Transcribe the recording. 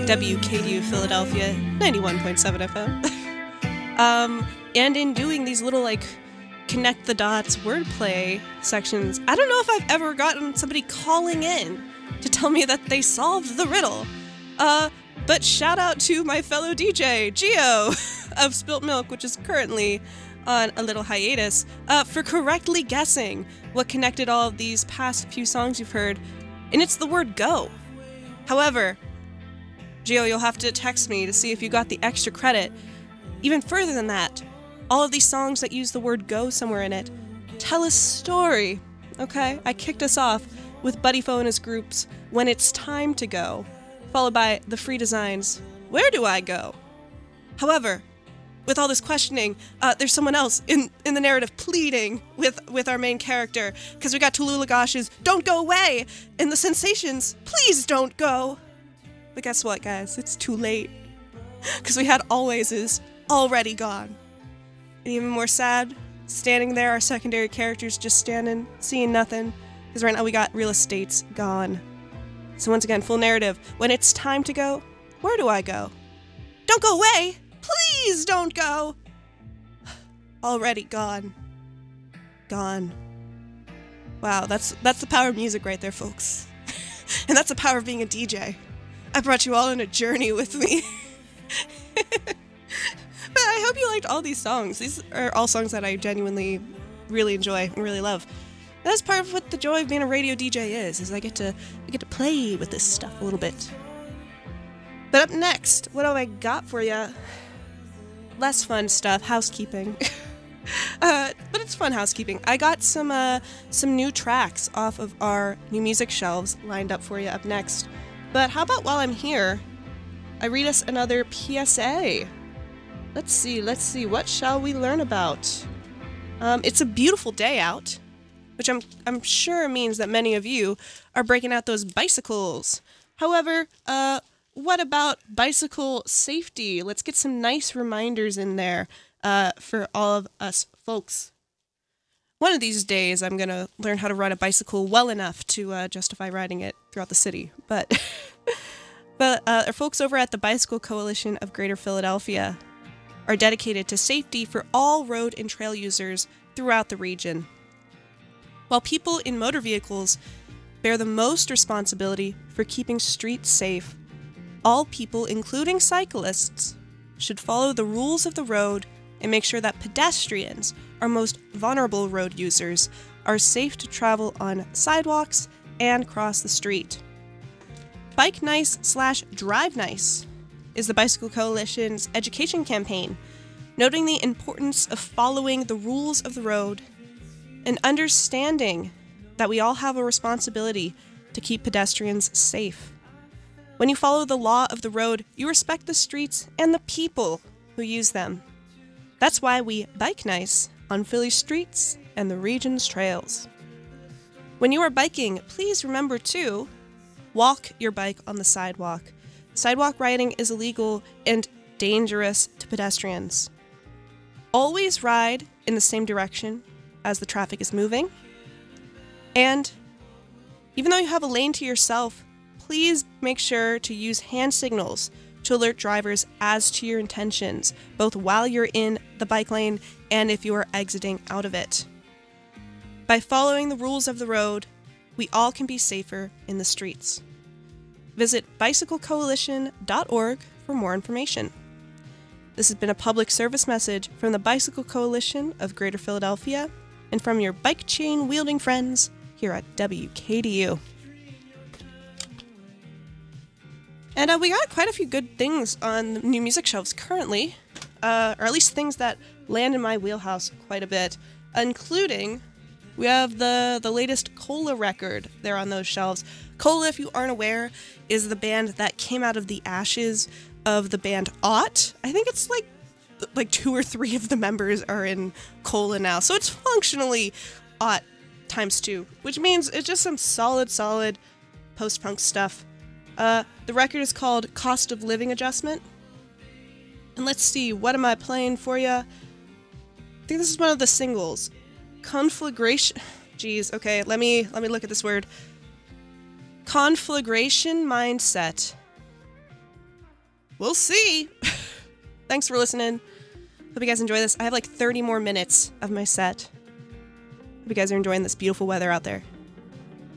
WKDU Philadelphia, 91.7 FM. And in doing these little, like, connect the dots wordplay sections, I don't know if I've ever gotten somebody calling in to tell me that they solved the riddle. But shout out to my fellow DJ, Gio, of Spilt Milk, which is currently on a little hiatus, for correctly guessing what connected all of these past few songs you've heard, and it's the word go. However, Gio, you'll have to text me to see if you got the extra credit. Even further than that, all of these songs that use the word go somewhere in it tell a story, okay? I kicked us off with Buddy Fo and his group's When It's Time to Go, followed by the Free Designs' Where Do I Go? However, with all this questioning, there's someone else in the narrative pleading with our main character, because we got Tallulah Gosh's Don't Go Away, and the Sensations' Please Don't Go. But guess what, guys? It's too late, because we had Always' Already Gone. And even more sad, standing there, our secondary characters just standing, seeing nothing, because right now we got Real Estate's Gone. So once again, full narrative. When it's time to go, where do I go? Don't go away! Please don't go! Already gone. Gone. Wow, that's the power of music right there, folks. And that's the power of being a DJ. I brought you all on a journey with me. But I hope you liked all these songs. These are all songs that I genuinely really enjoy and really love. And that's part of what the joy of being a radio DJ is I get to play with this stuff a little bit. But up next, what have I got for you? Less fun stuff, housekeeping. But it's fun housekeeping. I got some new tracks off of our new music shelves lined up for you up next. But how about while I'm here, I read us another PSA. Let's see, what shall we learn about? It's a beautiful day out, which I'm sure means that many of you are breaking out those bicycles. However, what about bicycle safety? Let's get some nice reminders in there for all of us folks. One of these days, I'm going to learn how to ride a bicycle well enough to justify riding it throughout the city. But our folks over at the Bicycle Coalition of Greater Philadelphia are dedicated to safety for all road and trail users throughout the region. While people in motor vehicles bear the most responsibility for keeping streets safe, all people, including cyclists, should follow the rules of the road and make sure that pedestrians, our most vulnerable road users, are safe to travel on sidewalks and cross the street. Bike Nice/Drive Nice is the Bicycle Coalition's education campaign, noting the importance of following the rules of the road and understanding that we all have a responsibility to keep pedestrians safe. When you follow the law of the road, you respect the streets and the people who use them. That's why we bike nice on Philly streets and the region's trails. When you are biking, please remember to walk your bike on the sidewalk. Sidewalk riding is illegal and dangerous to pedestrians. Always ride in the same direction as the traffic is moving. And even though you have a lane to yourself, please make sure to use hand signals to alert drivers as to your intentions, both while you're in the bike lane and if you are exiting out of it. By following the rules of the road, we all can be safer in the streets. Visit bicyclecoalition.org for more information. This has been a public service message from the Bicycle Coalition of Greater Philadelphia and from your bike chain wielding friends here at WKDU. And we got quite a few good things on the new music shelves currently, or at least things that land in my wheelhouse quite a bit, including we have the latest Cola record there on those shelves. Cola, if you aren't aware, is the band that came out of the ashes of the band Ought. I think it's like 2 or 3 of the members are in Cola now, so it's functionally Ought times 2, which means it's just some solid post-punk stuff. The record is called Cost of Living Adjustment. And let's see, what am I playing for you? I think this is one of the singles. Conflagration. Jeez, okay, let me look at this word. Conflagration Mindset. we'll see. Thanks for listening. Hope you guys enjoy this. I have like 30 more minutes of my set. Hope you guys are enjoying this beautiful weather out there.